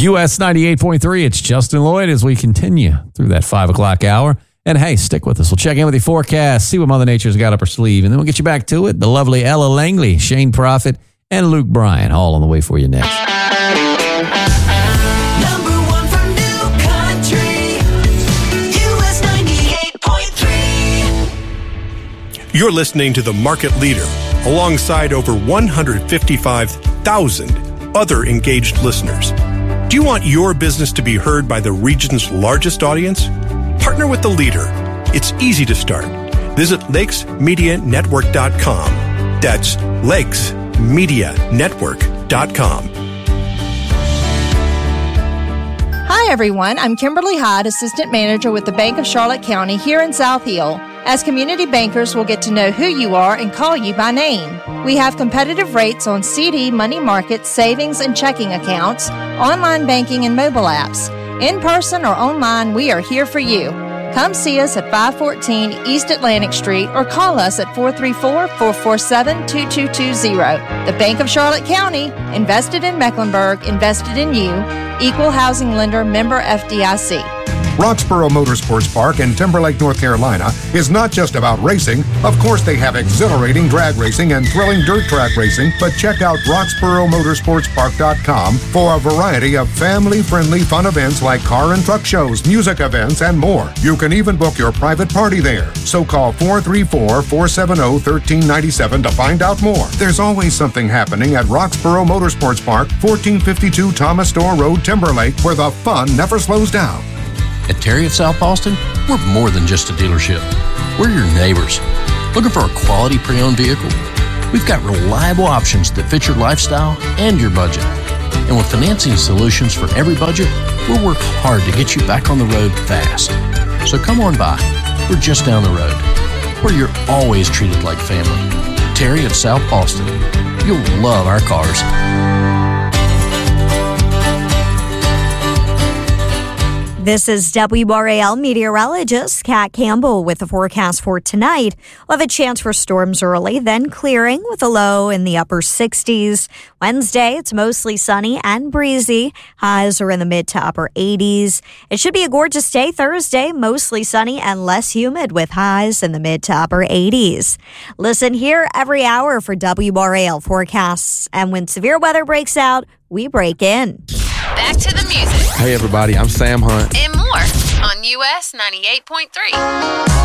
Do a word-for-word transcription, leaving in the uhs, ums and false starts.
U S ninety-eight point three, it's Justin Lloyd as we continue through that five o'clock hour. And hey, stick with us. We'll check in with your forecast, see what Mother Nature's got up her sleeve, and then we'll get you back to it. The lovely Ella Langley, Shane Prophet, and Luke Bryan, all on the way for you next. Number one for New Country, U S ninety-eight point three. You're listening to The Market Leader, alongside over one hundred fifty-five thousand other engaged listeners. Do you want your business to be heard by the region's largest audience? Partner with the leader. It's easy to start. Visit lakes media network dot com. That's lakes media network dot com. Hi, everyone. I'm Kimberly Hyde, Assistant Manager with the Bank of Charlotte County here in South Hill. As community bankers, we'll get to know who you are and call you by name. We have competitive rates on C D, money market, savings, and checking accounts, online banking, and mobile apps. In person or online, we are here for you. Come see us at five fourteen East Atlantic Street or call us at four three four, four four seven, two two two zero. The Bank of Charlotte County, invested in Mecklenburg, invested in you. Equal housing lender, member F D I C. Roxborough Motorsports Park in Timberlake, North Carolina is not just about racing. Of course, they have exhilarating drag racing and thrilling dirt track racing, but check out roxborough motorsports park dot com for a variety of family-friendly fun events like car and truck shows, music events, and more. You can even book your private party there. So call four three four, four seven zero, one three nine seven to find out more. There's always something happening at Roxborough Motorsports Park, fourteen fifty-two Thomas Store Road, Timberlake, where the fun never slows down. At Terry at South Boston, we're more than just a dealership. We're your neighbors. Looking for a quality pre-owned vehicle? We've got reliable options that fit your lifestyle and your budget. And with financing solutions for every budget, we'll work hard to get you back on the road fast. So come on by. We're just down the road, where you're always treated like family. Terry at South Boston. You'll love our cars. This is W R A L meteorologist Kat Campbell with the forecast for tonight. We'll have a chance for storms early, then clearing with a low in the upper sixties. Wednesday, it's mostly sunny and breezy. Highs are in the mid to upper eighties. It should be a gorgeous day Thursday, mostly sunny and less humid with highs in the mid to upper eighties. Listen here every hour for W R A L forecasts. And when severe weather breaks out, we break in. Back to the music. Hey everybody, I'm Sam Hunt. And more on U S ninety-eight point three.